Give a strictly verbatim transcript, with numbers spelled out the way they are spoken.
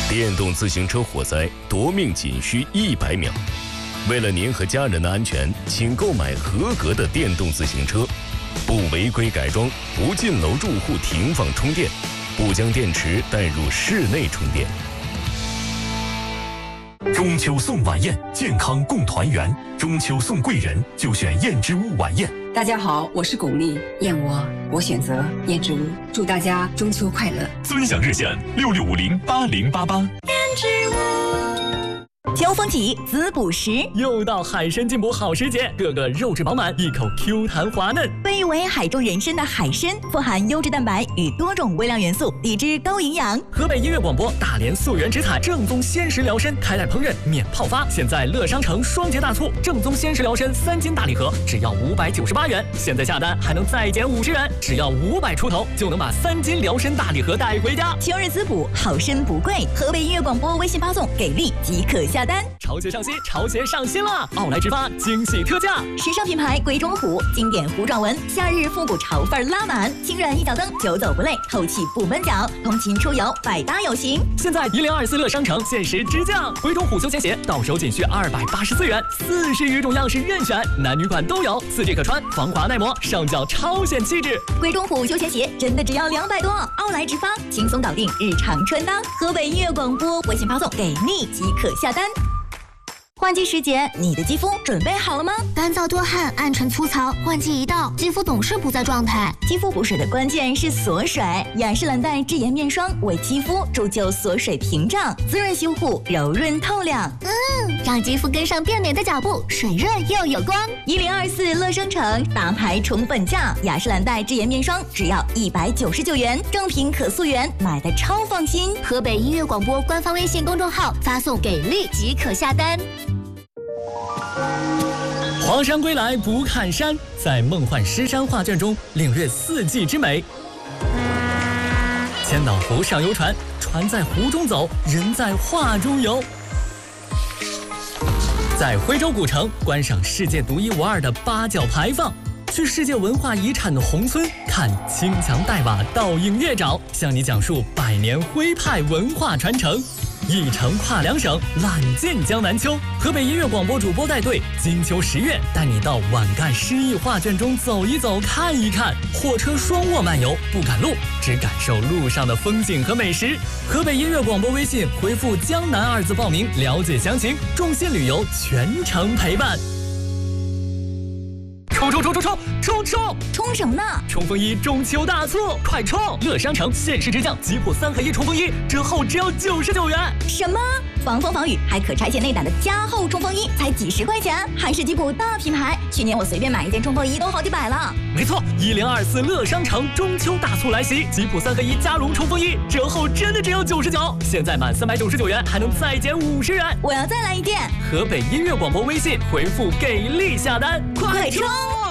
电动自行车火灾夺命仅需一百秒。为了您和家人的安全，请购买合格的电动自行车，不违规改装，不进楼住户停放充电，不将电池带入室内充电。 中秋送晚宴，健康共团圆。中秋送贵人，就选燕之屋晚宴。 大家好，我是巩俐，燕窝我选择燕之屋，祝大家中秋快乐。 尊享热线六六五零八零八八。燕之屋。 秋风起，滋补时， 又到海参进补好时节，个个肉质饱满，一口 Q 弹滑嫩。 被誉为海中人参的海参，富含优质蛋白与多种微量元素，低脂高营养。 河北音乐广播大连溯源植采正宗鲜食疗参，开袋烹饪免泡发。现在乐商城双节大促，正宗鲜食疗参三斤大礼盒只要五百九十八元，现在下单还能再减五十元，只要五百出头就能把三斤疗参大礼盒带回家。 秋日滋补，好参不贵。河北音乐广播微信发送给力即可下单。 潮鞋上新，潮鞋上新了！奥莱直发惊喜特价， 时尚品牌鬼冢虎，经典糊状纹，夏日复古潮范拉满，轻软一脚蹬，久走不累，透气不闷脚，通勤出游百搭有型。 现在一零二四乐商城限时直降，鬼冢虎休闲鞋到手仅需二百八十四元，四十余种样式任选，男女款都有，四季可穿，防滑耐磨，上脚超显气质。 鬼冢虎休闲鞋真的只要两百多，奥莱直发轻松搞定日常穿搭。河北音乐广播微信发送给力即可下单。换季时节，你的肌肤准备好了吗？ 干燥多汗、暗沉粗糙，换季一到，肌肤总是不在状态。 肌肤补水的关键是锁水，雅诗兰黛智颜面霜为肌肤铸就锁水屏障，滋润修护，柔润透亮。 嗯，让肌肤跟上变美的脚步，水润又有光。 一零二四乐商城大牌宠本价，雅诗兰黛智颜面霜只要一百九十九元，正品可溯源，买的超放心。 河北音乐广播官方微信公众号发送给力即可下单。 黄山归来不看山，在梦幻诗山画卷中领略四季之美。千岛湖上游船，船在湖中走，人在画中游。在徽州古城观赏世界独一无二的八角牌坊，去世界文化遗产的宏村看青墙黛瓦倒映月沼，向你讲述百年徽派文化传承。一程跨两省，揽尽江南秋。河北音乐广播主播带队，金秋十月带你到皖赣诗意画卷中走一走，看一看。火车双卧漫游，不赶路，只感受路上的风景和美食。河北音乐广播微信回复“江南”二字报名，了解详情。众信旅游全程陪伴。冲冲冲冲冲冲冲冲什么呢？ 冲锋衣中秋大促，快冲！乐商城限时直降吉普三合一冲锋衣，折后只要九十九元。 什么？防风防雨还可拆卸内胆的加厚冲锋衣，才几十块钱，还是吉普大品牌。去年我随便买一件冲锋衣都好几百了。 没错，一零二四乐商城中秋大促来袭，吉普三合一加绒冲锋衣折后真的只有九十九，现在满三百九十九元还能再减五十元。 我要再来一件。 河北音乐广播微信回复给力下单， 快冲！